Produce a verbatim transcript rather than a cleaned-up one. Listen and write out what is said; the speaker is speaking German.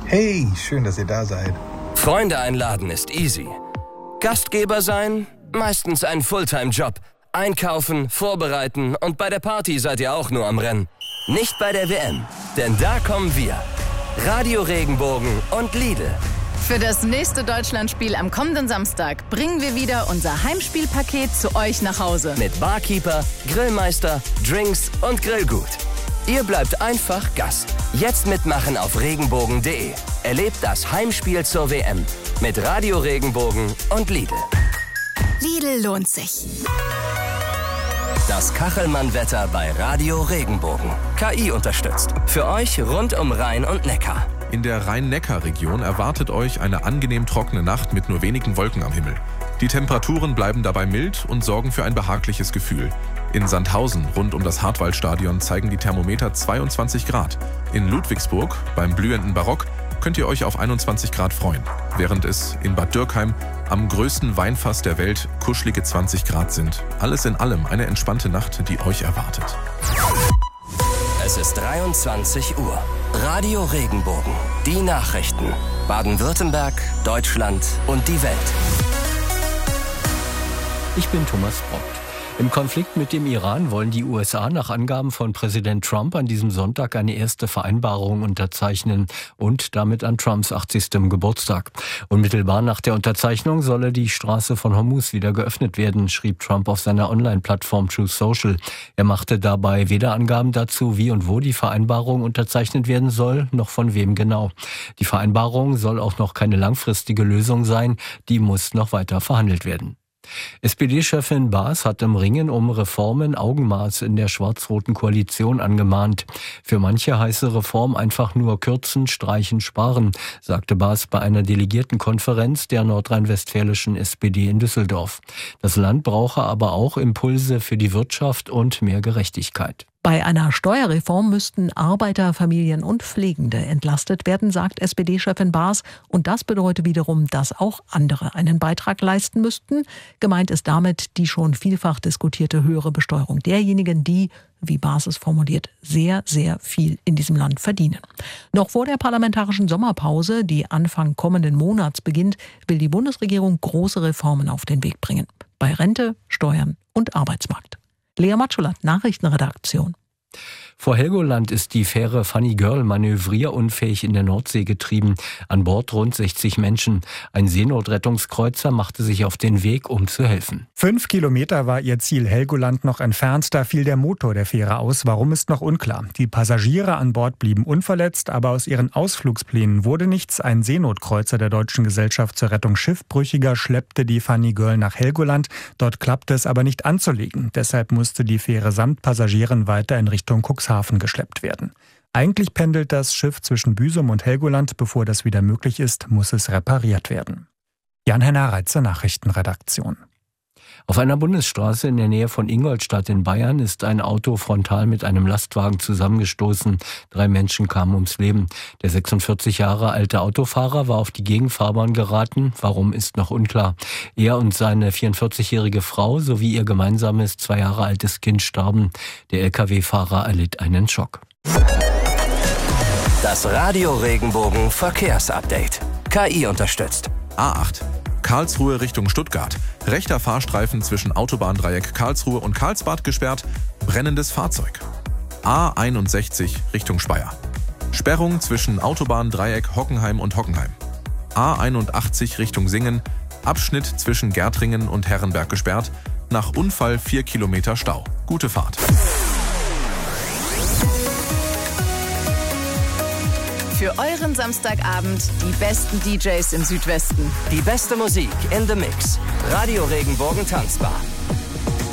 Hey, schön, dass ihr da seid. Freunde einladen ist easy. Gastgeber sein? Meistens ein Fulltime-Job. Einkaufen, vorbereiten und bei der Party seid ihr auch nur am Rennen. Nicht bei der W M, denn da kommen wir. Radio Regenbogen und Lidl. Für das nächste Deutschlandspiel am kommenden Samstag bringen wir wieder unser Heimspielpaket zu euch nach Hause. Mit Barkeeper, Grillmeister, Drinks und Grillgut. Ihr bleibt einfach Gast. Jetzt mitmachen auf regenbogen punkt de. Erlebt das Heimspiel zur W M mit Radio Regenbogen und Lidl. Lidl lohnt sich. Das Kachelmann-Wetter bei Radio Regenbogen. K I unterstützt. Für euch rund um Rhein und Neckar. In der Rhein-Neckar-Region erwartet euch eine angenehm trockene Nacht mit nur wenigen Wolken am Himmel. Die Temperaturen bleiben dabei mild und sorgen für ein behagliches Gefühl. In Sandhausen rund um das Hartwaldstadion zeigen die Thermometer zweiundzwanzig Grad. In Ludwigsburg, beim blühenden Barock, könnt ihr euch auf einundzwanzig Grad freuen, während es in Bad Dürkheim, am größten Weinfass der Welt, kuschelige zwanzig Grad sind. Alles in allem eine entspannte Nacht, die euch erwartet. Es ist dreiundzwanzig Uhr. Radio Regenbogen. Die Nachrichten. Baden-Württemberg, Deutschland und die Welt. Ich bin Thomas Brock. Im Konflikt mit dem Iran wollen die U S A nach Angaben von Präsident Trump an diesem Sonntag eine erste Vereinbarung unterzeichnen und damit an Trumps achtzigstem Geburtstag. Unmittelbar nach der Unterzeichnung solle die Straße von Hormuz wieder geöffnet werden, schrieb Trump auf seiner Online-Plattform Truth Social. Er machte dabei weder Angaben dazu, wie und wo die Vereinbarung unterzeichnet werden soll, noch von wem genau. Die Vereinbarung soll auch noch keine langfristige Lösung sein, die muss noch weiter verhandelt werden. S P D-Chefin Baas hat im Ringen um Reformen Augenmaß in der schwarz-roten Koalition angemahnt. Für manche heiße Reform einfach nur kürzen, streichen, sparen, sagte Baas bei einer Delegiertenkonferenz der nordrhein-westfälischen S P D in Düsseldorf. Das Land brauche aber auch Impulse für die Wirtschaft und mehr Gerechtigkeit. Bei einer Steuerreform müssten Arbeiter, Familien und Pflegende entlastet werden, sagt S P D-Chefin Baas. Und das bedeutet wiederum, dass auch andere einen Beitrag leisten müssten. Gemeint ist damit die schon vielfach diskutierte höhere Besteuerung derjenigen, die, wie Baas es formuliert, sehr, sehr viel in diesem Land verdienen. Noch vor der parlamentarischen Sommerpause, die Anfang kommenden Monats beginnt, will die Bundesregierung große Reformen auf den Weg bringen. Bei Rente, Steuern und Arbeitsmarkt. Lea Matschulat, Nachrichtenredaktion. Vor Helgoland ist die Fähre Funny Girl manövrierunfähig in der Nordsee getrieben. An Bord rund sechzig Menschen. Ein Seenotrettungskreuzer machte sich auf den Weg, um zu helfen. Fünf Kilometer war ihr Ziel Helgoland noch entfernt. Da fiel der Motor der Fähre aus. Warum, ist noch unklar. Die Passagiere an Bord blieben unverletzt, aber aus ihren Ausflugsplänen wurde nichts. Ein Seenotkreuzer der Deutschen Gesellschaft zur Rettung Schiffbrüchiger schleppte die Funny Girl nach Helgoland. Dort klappte es aber nicht anzulegen. Deshalb musste die Fähre samt Passagieren weiter in Richtung Cuxhaven geschleppt werden. Eigentlich pendelt das Schiff zwischen Büsum und Helgoland. Bevor das wieder möglich ist, muss es repariert werden. Jan-Henner Reitze, Nachrichtenredaktion. Auf einer Bundesstraße in der Nähe von Ingolstadt in Bayern ist ein Auto frontal mit einem Lastwagen zusammengestoßen. Drei Menschen kamen ums Leben. Der sechsundvierzig Jahre alte Autofahrer war auf die Gegenfahrbahn geraten. Warum, ist noch unklar. Er und seine vierundvierzigjährige Frau sowie ihr gemeinsames zwei Jahre altes Kind starben. Der L K W-Fahrer erlitt einen Schock. Das Radio Regenbogen Verkehrsupdate. K I unterstützt. A acht. Karlsruhe Richtung Stuttgart. Rechter Fahrstreifen zwischen Autobahndreieck Karlsruhe und Karlsbad gesperrt. Brennendes Fahrzeug. A einundsechzig Richtung Speyer. Sperrung zwischen Autobahndreieck Hockenheim und Hockenheim. A einundachtzig Richtung Singen. Abschnitt zwischen Gärtringen und Herrenberg gesperrt. Nach Unfall vier Kilometer Stau. Gute Fahrt. Für euren Samstagabend die besten D Js im Südwesten. Die beste Musik in the Mix. Radio Regenbogen Tanzbar.